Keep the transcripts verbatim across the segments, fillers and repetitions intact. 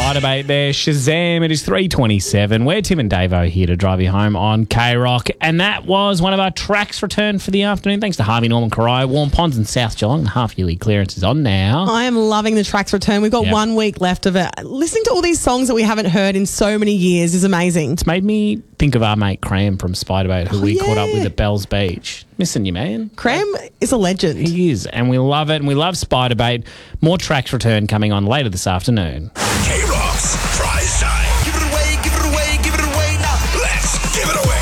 Spiderbait there. Shazam. It is three twenty-seven. We're Tim and Davo here to drive you home on K-Rock. And that was one of our tracks returned for the afternoon. Thanks to Harvey Norman Corio, Warm Ponds and South Geelong. The half-yearly clearance is on now. I am loving the tracks return. We've got yep. one week left of it. Listening to all these songs that we haven't heard in so many years is amazing. It's made me think of our mate Cram from Spiderbait, who oh, we yeah. caught up with at Bells Beach. Missing you, man. Cram is a legend. He is, and we love it, and we love Spiderbait. More tracks return coming on later this afternoon. K-Rock's prize time. Give it away, give it away, give it away now. Let's give it away.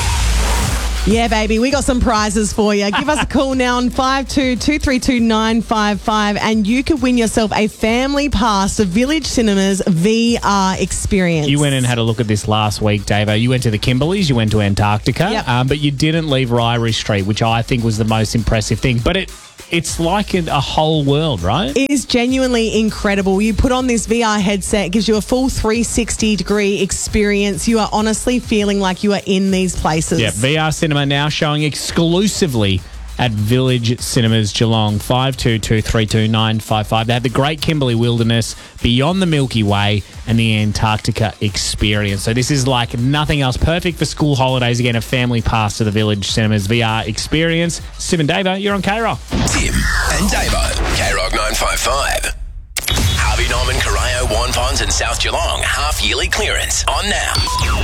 Yeah, baby, we got some prizes for you. Give us a call now on five two two three two nine five five and you could win yourself a family pass to Village Cinemas V R experience. You went and had a look at this last week, Davo. You went to the Kimberleys, you went to Antarctica, yep. um, but you didn't leave Ryrie Street, which I think was the most impressive thing. But it it's like a, a whole world, right? It is genuinely incredible. You put on this V R headset, it gives you a full three sixty degree experience. You are honestly feeling like you are in these places. Yeah, V R Cinema now showing exclusively at Village Cinemas Geelong. Five two two three two nine five five. They have the Great Kimberley Wilderness, Beyond the Milky Way, and the Antarctica experience. So this is like nothing else. Perfect for school holidays. Again, a family pass to the Village Cinemas V R experience. Sim and Davo, you're on K-Rock. Tim and Davo, K-Rock nine five five. Harvey Norman Corio, Warn Ponds and South Geelong. Half-yearly clearance on now.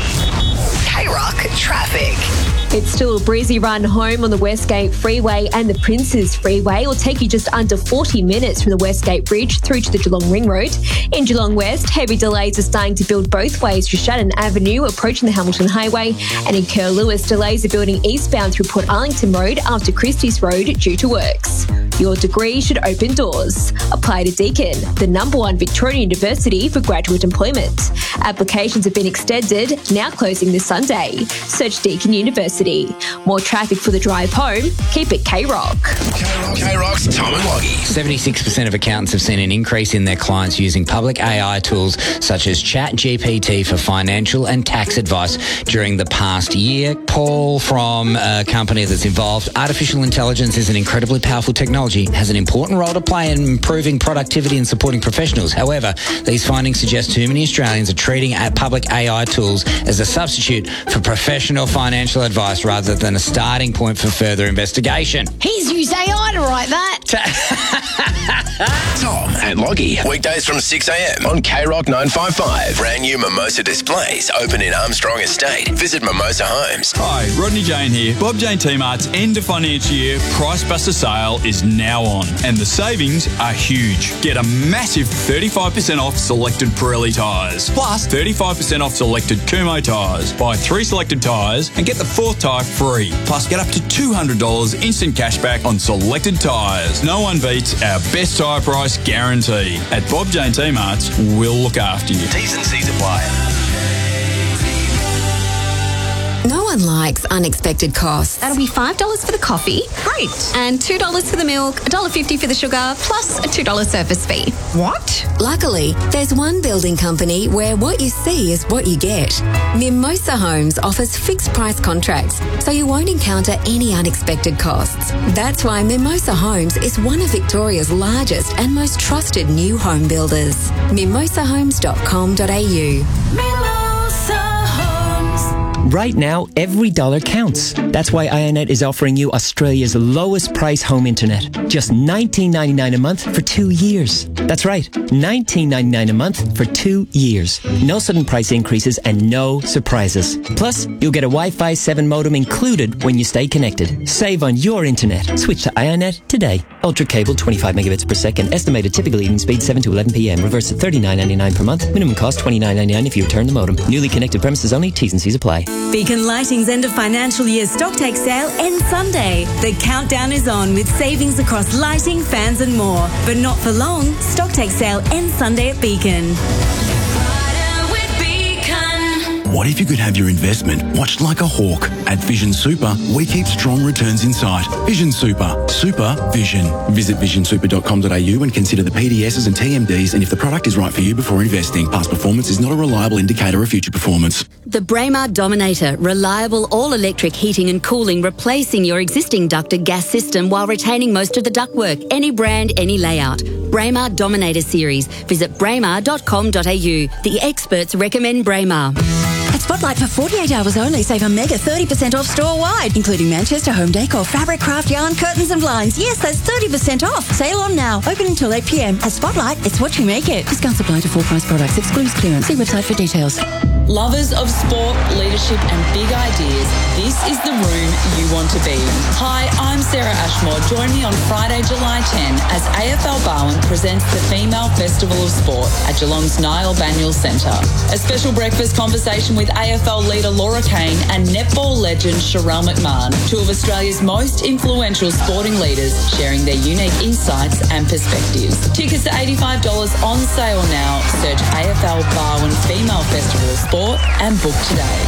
K-Rock traffic. It's still a breezy run home on the Westgate Freeway and the Princes Freeway. It'll take you just under forty minutes from the Westgate Bridge through to the Geelong Ring Road. In Geelong West, heavy delays are starting to build both ways through Shannon Avenue, approaching the Hamilton Highway. And in Curlewis, delays are building eastbound through Port Arlington Road after Christie's Road due to works. Your degree should open doors. Apply to Deakin, the number one Victorian university for graduate employment. Applications have been extended, now closing this Sunday. Search Deakin University. More traffic for the drive home. Keep it K-Rock. K-Rock. K-Rock's Tom and Loggy. seventy-six percent of accountants have seen an increase in their clients using public A I tools such as ChatGPT for financial and tax advice during the past year. Paul from a company that's involved, artificial intelligence is an incredibly powerful technology. It has an important role to play in improving productivity and supporting professionals. However, these findings suggest too many Australians are treating public A I tools as a substitute for professional financial advice rather than a starting point for further investigation. He's used A I to write that. Tom and Loggy. Weekdays from six a.m. on K-Rock nine five five. Brand new Mimosa displays open in Armstrong Estate. Visit Mimosa Homes. Hi, Rodney Jane here. Bob Jane T-Mart's end of financial year Price Buster sale is now on and the savings are huge. Get a massive thirty-five percent off selected Pirelli tyres. Plus thirty-five percent off selected Kumho tyres. Buy three selected tyres and get the fourth tyre free. Plus get up to two hundred dollars instant cashback on selected tyres. No one beats our best tyre price guarantee. At Bob Jane T-Mart's, we'll look after you. T's and C's apply. No one likes unexpected costs. That'll be five dollars for the coffee. Great. And two dollars for the milk, one dollar fifty for the sugar, plus a two dollars service fee. What? Luckily, there's one building company where what you see is what you get. Mimosa Homes offers fixed price contracts, so you won't encounter any unexpected costs. That's why Mimosa Homes is one of Victoria's largest and most trusted new home builders. mimosa homes dot com dot a u. Right now, every dollar counts. That's why Ionet is offering you Australia's lowest price home internet. Just nineteen ninety-nine a month for two years. That's right, nineteen ninety-nine a month for two years. No sudden price increases and no surprises. Plus, you'll get a Wi-Fi seven modem included when you stay connected. Save on your internet. Switch to Ionet today. Ultra cable, twenty-five megabits per second. Estimated typical eating speed seven to eleven p m. Reverse at thirty-nine ninety-nine per month. Minimum cost twenty-nine ninety-nine if you return the modem. Newly connected premises only. T's and C's apply. Beacon Lighting's end of financial year stock take sale ends Sunday. The countdown is on with savings across lighting, fans and more. But not for long. Stock take sale ends Sunday at Beacon. What if you could have your investment watched like a hawk? At Vision Super, we keep strong returns in sight. Vision Super. Super Vision. Visit vision super dot com dot a u and consider the P D Ss and T M Ds and if the product is right for you before investing. Past performance is not a reliable indicator of future performance. The Braemar Dominator. Reliable all-electric heating and cooling, replacing your existing ducted gas system while retaining most of the ductwork. Any brand, any layout. Braemar Dominator Series. Visit braemar dot com dot a u. The experts recommend Braemar. At Spotlight for forty-eight hours only, save a mega thirty percent off store-wide, including Manchester Home Decor, fabric, craft, yarn, curtains and blinds. Yes, that's thirty percent off. Sale on now. Open until eight p m. At Spotlight, it's what you make it. Discounts apply to full-price products. Excludes clearance. See website for details. Lovers of sport, leadership and big ideas, this is the room you want to be in. Hi, I'm Sarah Ashmore. Join me on Friday, July tenth as A F L Barwon presents the Female Festival of Sport at Geelong's Niall Banyul Centre. A special breakfast conversation with A F L leader Laura Kane and netball legend Sherelle McMahon, two of Australia's most influential sporting leaders sharing their unique insights and perspectives. Tickets are eighty-five dollars on sale now. Search A F L Barwon Female Festival of Sport and book today.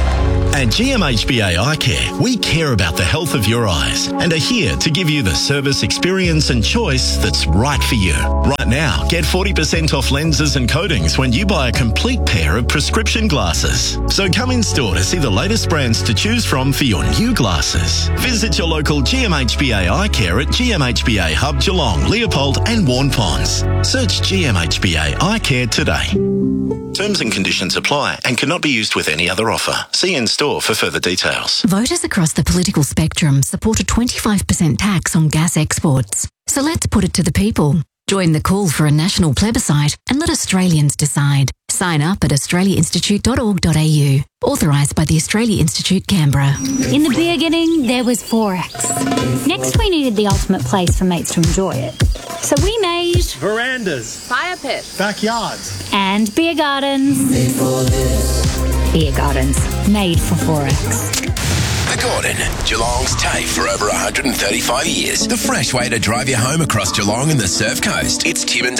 At G M H B A Eye Care, we care about the health of your eyes and are here to give you the service, experience and choice that's right for you. Right now, get forty percent off lenses and coatings when you buy a complete pair of prescription glasses. So come in store to see the latest brands to choose from for your new glasses. Visit your local G M H B A Eye Care at G M H B A Hub Geelong, Leopold and Warn Ponds. Search G M H B A Eye Care today. Terms and conditions apply and cannot be used with any other offer. See in store for further details. Voters across the political spectrum support a twenty-five percent tax on gas exports. So let's put it to the people. Join the call for a national plebiscite and let Australians decide. Sign up at australia institute dot org dot a u. Authorised by the Australia Institute, Canberra. In the beginning, there was Forex. Next, we needed the ultimate place for mates to enjoy it. So we made verandas, fire pits, backyards, and beer gardens. Made for this. Beer gardens, made for Forex. The Gordon, Geelong's TAFE for over one hundred thirty-five years. The fresh way to drive you home across Geelong and the Surf Coast. It's Tim and